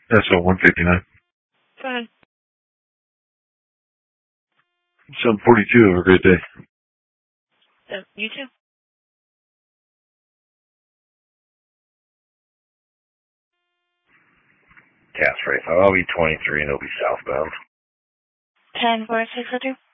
SO 159. Go ahead. 742. Have a great day. You too. Task Freight. I'll be 23 and it'll be southbound. 10-4-602.